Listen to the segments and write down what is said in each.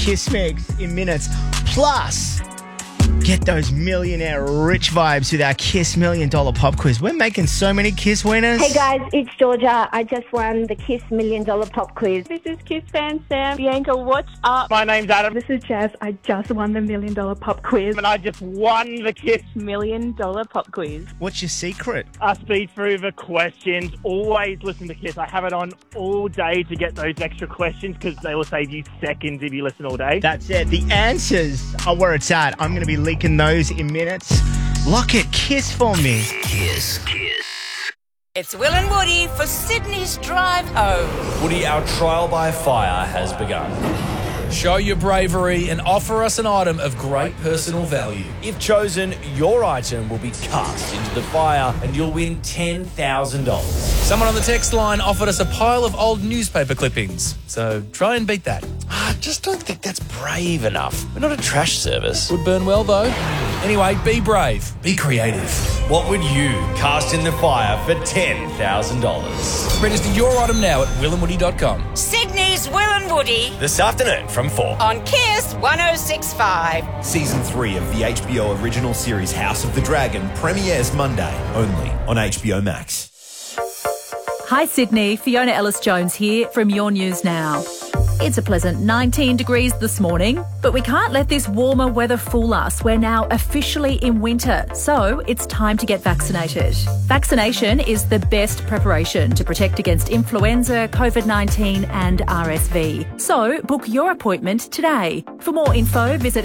Kiss Mix in minutes. Plus, get those millionaire rich vibes with our Kiss $1 Million Pop Quiz. We're making so many Kiss winners. Hey guys, it's Georgia. I just won the Kiss $1 Million Pop Quiz. This is Kiss fan Sam. Bianca, what's up? My name's Adam. This is Jazz. I just won the $1 Million Pop Quiz. And I just won the Kiss $1 Million Pop Quiz. What's your secret? I speed through the questions. Always listen to Kiss. I have it on all day to get those extra questions because they will save you seconds if you listen all day. That's it. The answers are where it's at. I'm going to be leaking those in minutes. Lock it, Kiss for me. Kiss. It's Will and Woody for Sydney's drive home. Woody, our trial by fire has begun. Show your bravery and offer us an item of great personal value. If chosen, your item will be cast into the fire and you'll win $10,000. Someone on the text line offered us a pile of old newspaper clippings, so try and beat that. I just don't think that's brave enough. We're not a trash service. Would burn well, though. Anyway, be brave. Be creative. What would you cast in the fire for $10,000? Register your item now at willandwoody.com. Sydney's Will and Woody This afternoon from 4. on Kiss 106.5. Season 3 of the HBO original series House of the Dragon premieres Monday, only on HBO Max. Hi Sydney, Fiona Ellis-Jones here from Your News Now. It's a pleasant 19 degrees this morning, but we can't let this warmer weather fool us. We're now officially in winter, so it's time to get vaccinated. Vaccination is the best preparation to protect against influenza, COVID-19 and RSV. So book your appointment today. For more info, visit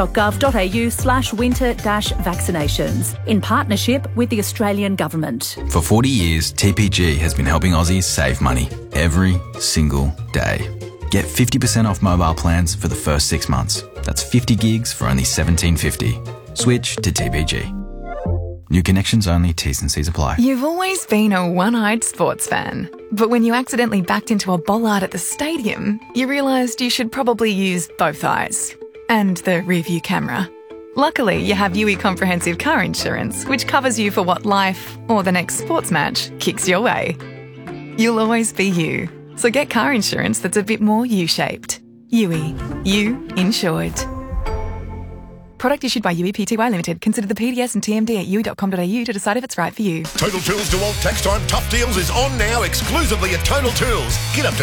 health.gov.au/winter-vaccinations in partnership with the Australian Government. For 40 years, TPG has been helping Aussies save money every single day. Get 50% off mobile plans for the first 6 months. That's 50 gigs for only $17.50. Switch to TPG. New connections only, T's and C's apply. You've always been a one-eyed sports fan. But when you accidentally backed into a bollard at the stadium, you realised you should probably use both eyes. And the rear-view camera. Luckily, you have UE Comprehensive Car Insurance, which covers you for what life, or the next sports match, kicks your way. You'll always be you. So get car insurance that's a bit more U-shaped. UE. You insured. Product issued by UE Pty Limited. Consider the PDS and TMD at UE.com.au to decide if it's right for you. Total Tools DeWalt Tax Time Tough Deals is on now exclusively at Total Tools. Get up to